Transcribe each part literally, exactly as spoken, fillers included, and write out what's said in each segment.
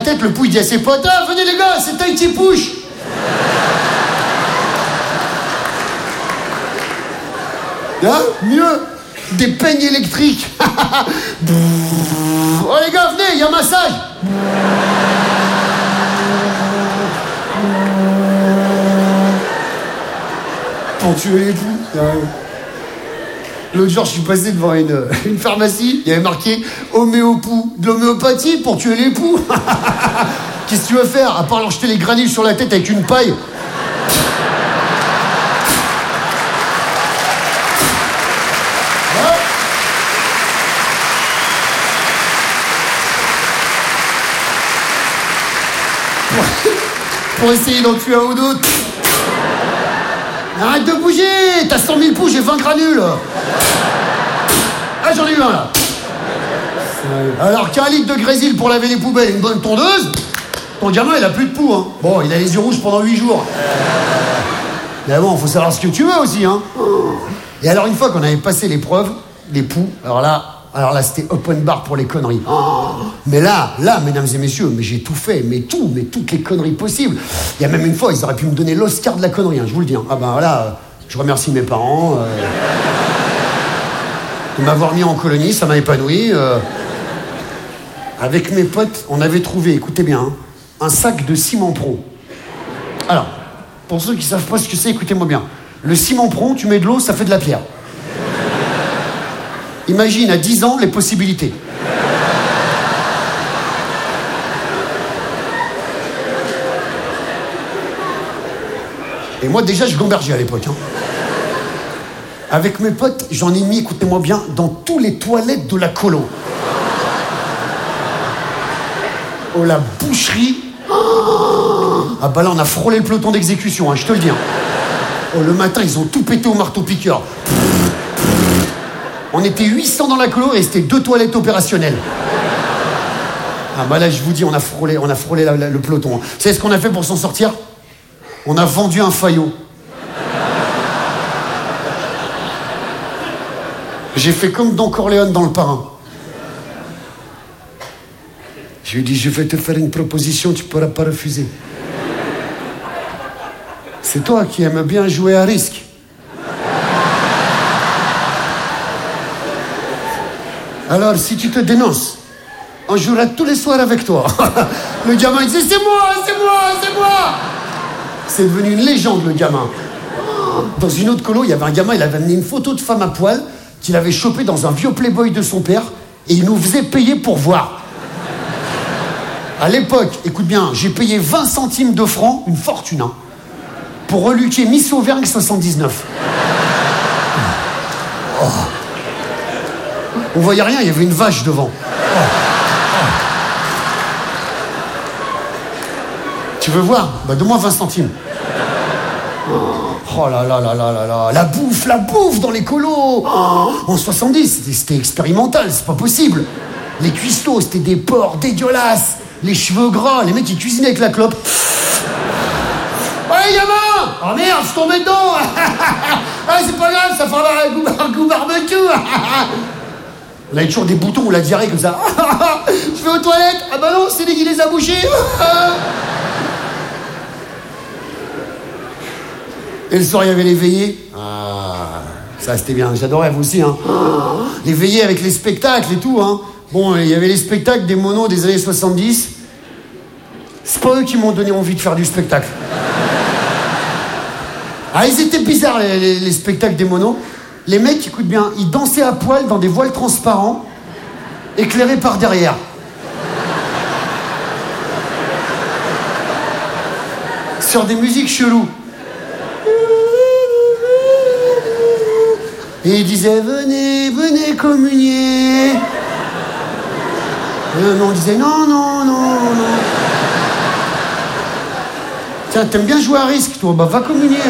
tête, le pou il dit à ses potes, ah, venez les gars, c'est Tahiti Push. Hein? Mieux, des peignes électriques. Oh les gars, venez, il y a un massage. Pour tuer les poux. L'autre jour, je suis passé devant une, une pharmacie, il y avait marqué homéopou, de l'homéopathie pour tuer les poux. Qu'est-ce que tu veux faire, à part leur jeter les granules sur la tête avec une paille? Pour essayer d'en tuer un ou d'autres. Arrête de bouger, t'as cent mille poux, j'ai vingt granules. Ah, j'en ai eu un là. Alors qu'un litre de grésil pour laver les poubelles et une bonne tondeuse, ton gamin il a plus de poux, hein. Bon, il a les yeux rouges pendant huit jours. Mais bon, faut savoir ce que tu veux aussi, hein. Et alors une fois qu'on avait passé l'épreuve, les poux, alors là, alors là c'était open bar pour les conneries. Oh, mais là, là, mesdames et messieurs, mais j'ai tout fait, mais tout, mais toutes les conneries possibles. Il y a même une fois, ils auraient pu me donner l'Oscar de la connerie, hein, je vous le dis. Hein. Ah ben là, je remercie mes parents. Euh, de m'avoir mis en colonie, ça m'a épanoui. Euh, avec mes potes, on avait trouvé, écoutez bien, hein, un sac de ciment pro. Alors, pour ceux qui savent pas ce que c'est, écoutez-moi bien. Le ciment pro, tu mets de l'eau, ça fait de la pierre. Imagine à dix ans les possibilités. Et moi déjà je gambergeais à l'époque. Hein. Avec mes potes, j'en ai mis, écoutez-moi bien, dans tous les toilettes de la colo. Oh la boucherie. Ah bah là on a frôlé le peloton d'exécution, hein, je te le dis. Hein. Oh le matin ils ont tout pété au marteau-piqueur. On était huit cents dans la colo et c'était deux toilettes opérationnelles. Ah bah là, je vous dis, on a frôlé, on a frôlé la, la, le peloton. Vous savez ce qu'on a fait pour s'en sortir? On a vendu un faillot. J'ai fait comme Don Corleone dans Le Parrain. Je lui ai dit, je vais te faire une proposition, tu ne pourras pas refuser. C'est toi qui aimes bien jouer à risque. Alors, si tu te dénonces, on jouera tous les soirs avec toi. Le gamin, il disait, c'est moi, c'est moi, c'est moi. C'est devenu une légende, le gamin. Dans une autre colo, il y avait un gamin, il avait amené une photo de femme à poil qu'il avait chopée dans un vieux Playboy de son père et il nous faisait payer pour voir. À l'époque, écoute bien, j'ai payé vingt centimes de francs, une fortune, hein, pour reluquer Miss Auvergne soixante-dix-neuf. Oh. On voyait rien, il y avait une vache devant. Oh. Oh. Tu veux voir? Bah donne-moi vingt centimes. Oh là là là là là là. La bouffe, la bouffe dans les colos. Oh. En soixante-dix, c'était, c'était expérimental, c'est pas possible. Les cuistots, c'était des porcs dégueulasses. Les cheveux gras, les mecs qui cuisinaient avec la clope. Ouais, gamin! Oh merde, je suis tombé dedans. Ah, c'est pas grave, ça fera un goût, un goût barbecue. On avait toujours des boutons ou la diarrhée comme ça. Je vais aux toilettes. Ah bah non, c'est lui qui les a bouchés. Et le soir, il y avait les veillées. Ah, ça c'était bien, j'adorais, vous aussi. Hein. Les veillées avec les spectacles et tout. Hein. Bon, il y avait les spectacles des monos des années soixante-dix. C'est pas eux qui m'ont donné envie de faire du spectacle. Ah, ils étaient bizarres, les, les, les spectacles des monos. Les mecs, écoute bien, ils dansaient à poil dans des voiles transparents, éclairés par derrière. Sur des musiques cheloues. Et ils disaient, venez, venez communier. Et on disait, non, non, non, non. Tiens, t'aimes bien jouer à risque, toi? Bah, va communier.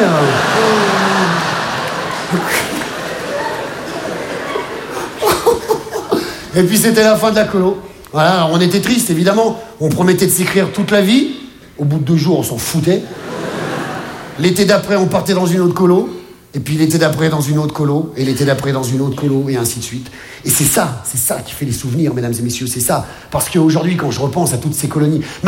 Et puis c'était la fin de la colo. Voilà, alors on était triste, évidemment. On promettait de s'écrire toute la vie. Au bout de deux jours, on s'en foutait. L'été d'après, on partait dans une autre colo. Et puis l'été d'après, dans une autre colo. Et l'été d'après, dans une autre colo. Et ainsi de suite. Et c'est ça, c'est ça qui fait les souvenirs, mesdames et messieurs. C'est ça. Parce qu'aujourd'hui, quand je repense à toutes ces colonies...